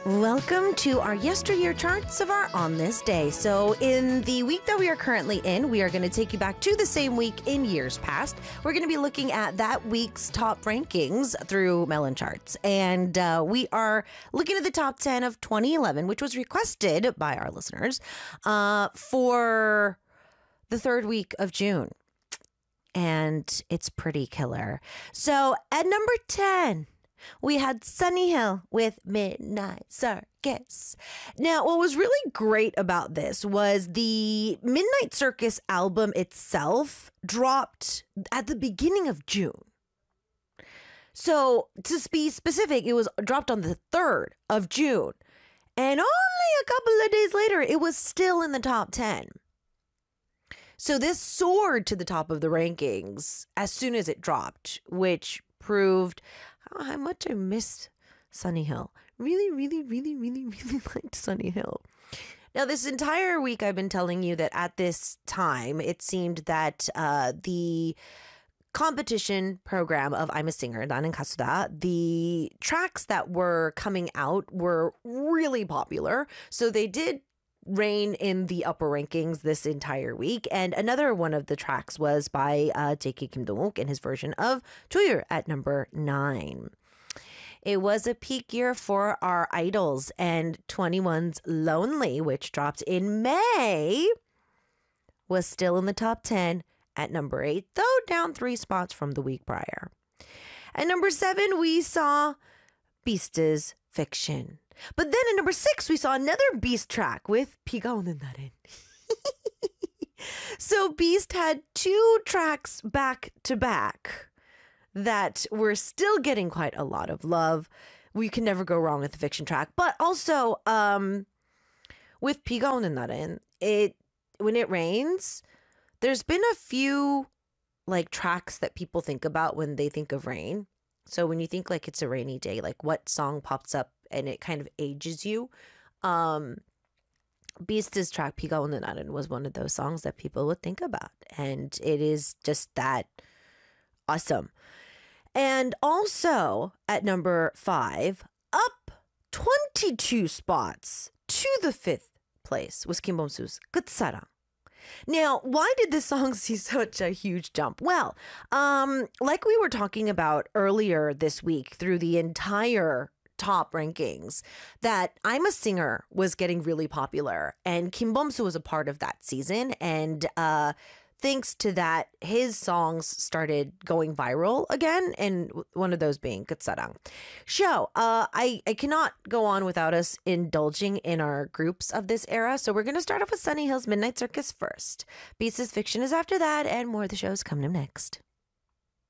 Welcome to our yesteryear charts of our On This Day. So in the week that we are currently in, we are going to take you back to the same week in years past. We're going to be looking at that week's top rankings through Melon Charts. And we are looking at the top 10 of 2011, which was requested by our listeners for the third week of June. And it's pretty killer. So at number 10, we had Sunny Hill with Midnight Circus. Now, what was really great about this was the Midnight Circus album itself dropped at the beginning of June. So, to be specific, it was dropped on the 3rd of June. And only a couple of days later, it was still in the top 10. So, this soared to the top of the rankings as soon as it dropped, which proved how much I missed Sunny Hill. Really liked Sunny Hill. Now, this entire week, I've been telling you that at this time, it seemed that the competition program of I'm a Singer, 나는 가수다, the tracks that were coming out were really popular. So they did reign in the upper rankings this entire week. And another one of the tracks was by JK Kim Dong-wook in his version of 조율 at number 9. It was a peak year for our idols, and 21's Lonely, which dropped in May, was still in the top 10 at number 8, though down 3 spots from the week prior. At number 7, we saw Beast's Fiction. But then at number 6, we saw another Beast track with 비가 오는 날엔. So Beast had 2 tracks back to back that were still getting quite a lot of love. We can never go wrong with the Fiction track. But also, with 비가 오는 날엔, when it rains, there's been a few like tracks that people think about when they think of rain. So when you think like it's a rainy day, like what song pops up and it kind of ages you. Beast's track 비가 오는 날엔 was one of those songs that people would think about. And it is just that awesome. And also at number 5, up 22 spots to the 5th place was Kim Bom-soo's 끝사랑. Now, why did this song see such a huge jump? Well, like we were talking about earlier this week through the entire top rankings, that I'm a Singer was getting really popular, and Kim Bom-soo was a part of that season, and thanks to that, his songs started going viral again, and one of those being 끝사랑. So, I cannot go on without us indulging in our groups of this era, so we're going to start off with Sunny Hill's Midnight Circus first. Beast's Fiction is after that, and more of the shows coming up next.